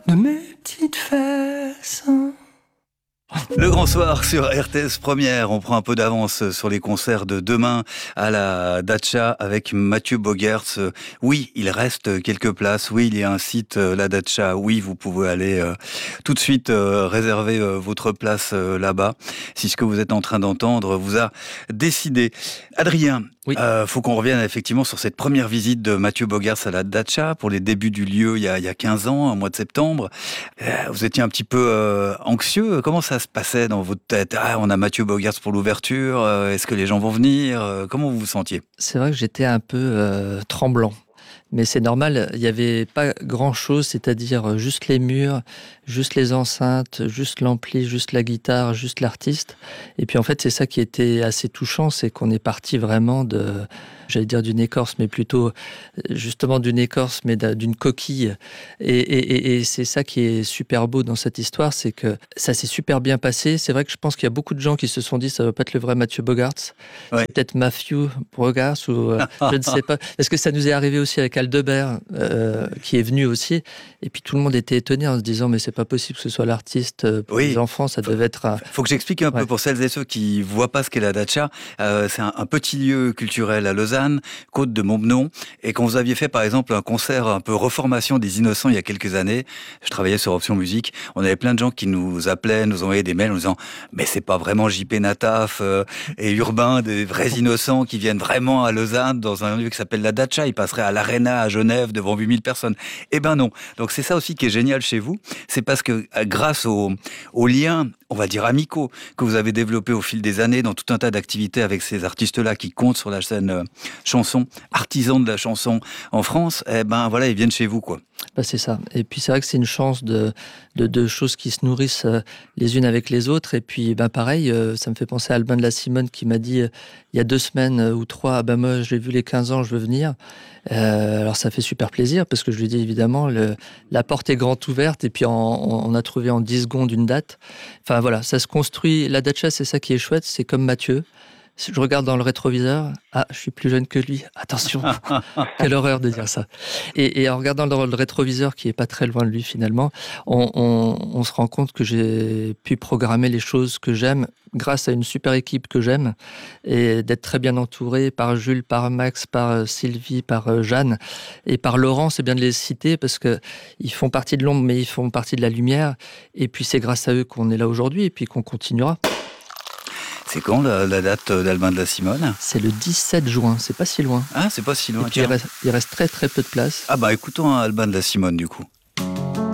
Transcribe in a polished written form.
de mes petites fesses. Le Grand Soir sur RTS Première, on prend un peu d'avance sur les concerts de demain à la Dacha avec Mathieu Bogertz. Oui, il reste quelques places, oui, il y a un site, la Dacha, oui, vous pouvez aller tout de suite réserver votre place là-bas, si ce que vous êtes en train d'entendre vous a décidé. Adrien, oui. Faut qu'on revienne effectivement sur cette première visite de Mathieu Bogertz à la Dacha pour les débuts du lieu il y a 15 ans, au mois de septembre. Vous étiez un petit peu anxieux, comment ça se passait dans votre tête? On a Mathieu Bogertz pour l'ouverture, est-ce que les gens vont venir? Comment vous vous sentiez? C'est vrai que j'étais un peu tremblant. Mais c'est normal, il n'y avait pas grand-chose, c'est-à-dire juste les murs, juste les enceintes, juste l'ampli, juste la guitare, juste l'artiste. Et puis en fait, c'est ça qui était assez touchant, c'est qu'on est parti vraiment j'allais dire d'une écorce, mais plutôt justement d'une écorce, mais d'une coquille. Et c'est ça qui est super beau dans cette histoire, c'est que ça s'est super bien passé. C'est vrai que je pense qu'il y a beaucoup de gens qui se sont dit, ça ne va pas être le vrai Mathieu Bogertz. Ouais. C'est peut-être Mathieu Bogertz ou je ne sais pas. Est-ce que ça nous est arrivé aussi avec Aldebert, qui est venu aussi, et puis tout le monde était étonné en se disant mais c'est pas possible que ce soit l'artiste pour les enfants, ça devait être Faut que j'explique un peu pour celles et ceux qui voient pas ce qu'est la Dacha. C'est un petit lieu culturel à Lausanne, côte de Montbenon, et quand vous aviez fait par exemple un concert un peu reformation des Innocents il y a quelques années, je travaillais sur Option Musique, on avait plein de gens qui nous appelaient, nous envoyaient des mails en disant mais c'est pas vraiment JP Nataf et Urbain, des vrais innocents qui viennent vraiment à Lausanne dans un lieu qui s'appelle la Dacha, ils passeraient à l'Arena à Genève devant 8000 personnes. Eh ben non. Donc c'est ça aussi qui est génial chez vous, c'est parce que grâce aux liens, on va dire amicaux, que vous avez développés au fil des années dans tout un tas d'activités avec ces artistes-là qui comptent sur la scène chanson, artisans de la chanson en France, eh ben voilà, ils viennent chez vous, quoi. Bah c'est ça. Et puis c'est vrai que c'est une chance de deux choses qui se nourrissent les unes avec les autres. Et puis pareil, ça me fait penser à Albin de la Simone qui m'a dit il y a 2 semaines ou 3, moi j'ai vu les 15 ans, je veux venir. Alors ça fait super plaisir parce que je lui dis évidemment la porte est grande ouverte et puis on a trouvé en 10 secondes une date. Enfin voilà, ça se construit. La Dacha, c'est ça qui est chouette, c'est comme Mathieu. Je regarde dans le rétroviseur, je suis plus jeune que lui, attention, quelle horreur de dire ça. Et en regardant dans le rétroviseur, qui est pas très loin de lui finalement, on se rend compte que j'ai pu programmer les choses que j'aime grâce à une super équipe que j'aime et d'être très bien entouré par Jules, par Max, par Sylvie, par Jeanne et par Laurent, c'est bien de les citer parce que ils font partie de l'ombre mais ils font partie de la lumière et puis c'est grâce à eux qu'on est là aujourd'hui et puis qu'on continuera. C'est quand la date d'Albin de la Simone? C'est le 17 juin, c'est pas si loin. Ah, c'est pas si loin. Et puis il reste très très peu de place. Ah bah écoutons Alban de la Simone du coup.